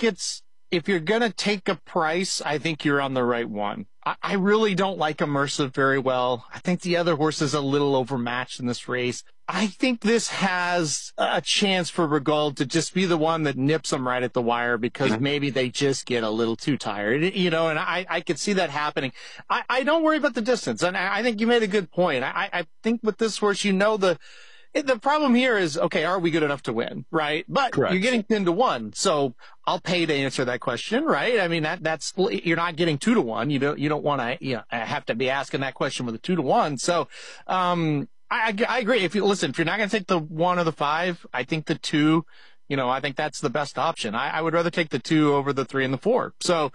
if you're going to take a price, I think you're on the right one. I really don't like Immersive very well. I think the other horse is a little overmatched in this race. I think this has a chance for Rigol to just be the one that nips them right at the wire because maybe they just get a little too tired, and I could see that happening. I don't worry about the distance, and I think you made a good point. I think with this horse, the problem here is, okay, are we good enough to win, right? But Correct. You're getting 10-1, so I'll pay to answer that question, right? I mean, that's you're not getting 2-1. You don't want to have to be asking that question with a 2-1. So, I agree. If you're not going to take the 1 or the 5, I think the 2. I think that's the best option. I would rather take the 2 over the 3 and the 4. So,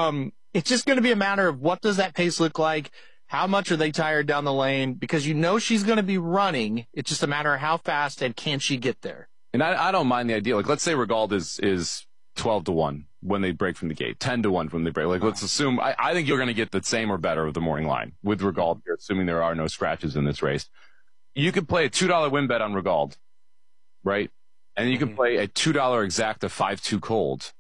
it's just going to be a matter of what does that pace look like. How much are they tired down the lane? Because she's going to be running. It's just a matter of how fast and can she get there. And I don't mind the idea. Like, let's say Rigol is 12-1 when they break from the gate, 10-1 when they break. Like, let's assume, I think you're going to get the same or better of the morning line with Rigol here, assuming there are no scratches in this race. You could play a $2 win bet on Rigol, right? And you can play a $2 exacta 5-2 cold.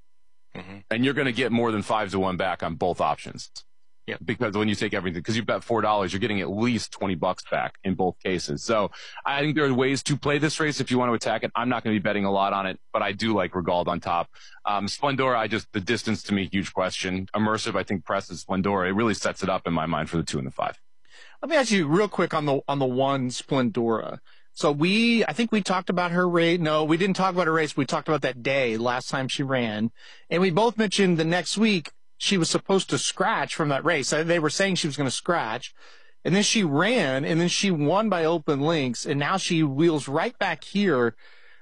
And you're going to get more than 5-1 back on both options. Yeah. Because when you take everything, because you bet $4, you're getting at least $20 back in both cases. So I think there are ways to play this race if you want to attack it. I'm not going to be betting a lot on it, but I do like Rigol on top. Splendora, the distance to me, huge question. Immersive, I think presses Splendora. It really sets it up in my mind for the 2 and the 5. Let me ask you real quick on the 1 Splendora. So I think we talked about her race. No, we didn't talk about her race. We talked about that day last time she ran. And we both mentioned the next week she was supposed to scratch from that race. They were saying she was going to scratch. And then she ran, and then she won by open links, and now she wheels right back here.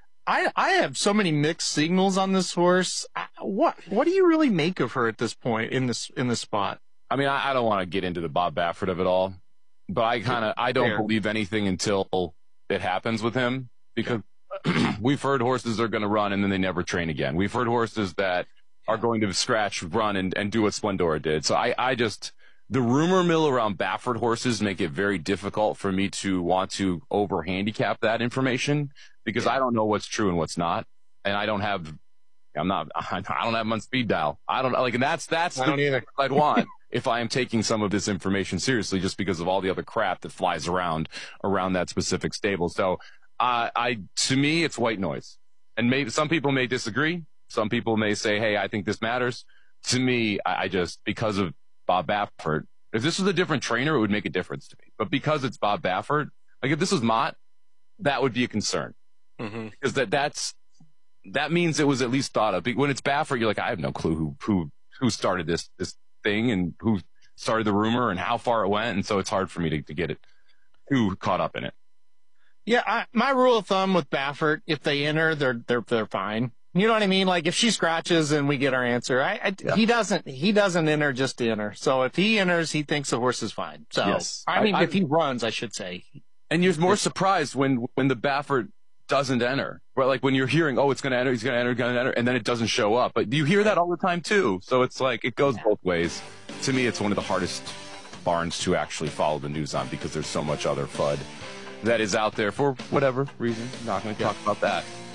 I have so many mixed signals on this horse. What do you really make of her at this point in this spot? I mean, I don't want to get into the Bob Baffert of it all, but I don't believe anything until it happens with him, because we've heard horses are going to run and then they never train again. We've heard horses that are going to scratch, run, and do what Splendora did. So the rumor mill around Baffert horses make it very difficult for me to want to over handicap that information, because I don't know what's true and what's not. And I don't have them on speed dial. I don't like, and that's I don't either. I'd want if I am taking some of this information seriously, just because of all the other crap that flies around that specific stable. So, to me, it's white noise. And maybe some people may disagree. Some people may say, hey, I think this matters. To me, I just, because of Bob Baffert, if this was a different trainer, it would make a difference to me. But because it's Bob Baffert, like if this was Mott, that would be a concern. Because that means it was at least thought of. When it's Baffert, you're like, I have no clue who started this thing and who started the rumor and how far it went. And so it's hard for me to get it too caught up in it. Yeah, my rule of thumb with Baffert, if they enter, they're fine. You know what I mean? Like if she scratches and we get our answer, he doesn't enter just to enter. So if he enters, he thinks the horse is fine. So yes. If he runs, I should say. And you're more surprised when the Baffert doesn't enter. Right? Like when you're hearing, oh, it's going to enter, he's going to enter, and then it doesn't show up. But you hear that all the time too. So it's like it goes both ways. To me, it's one of the hardest barns to actually follow the news on, because there's so much other FUD that is out there for whatever reason. I'm not going to talk about that.